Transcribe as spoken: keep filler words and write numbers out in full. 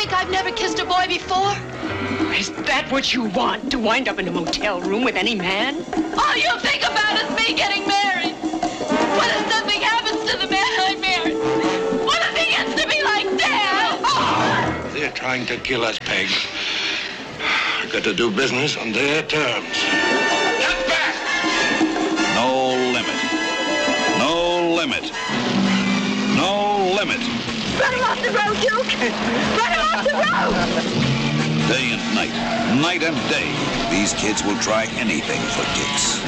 think I've never kissed a boy before? Is that what you want, to wind up in a motel room with any man? All you think about is me getting married. What if something happens to the man I married? What if he gets to be like Dad? Oh! They're trying to kill us, Peg. I've got to do business on their terms. Get back! No limit. No limit. No limit. Run him off the road, Duke! Run him off the road! Day and night, night and day, these kids will try anything for kicks.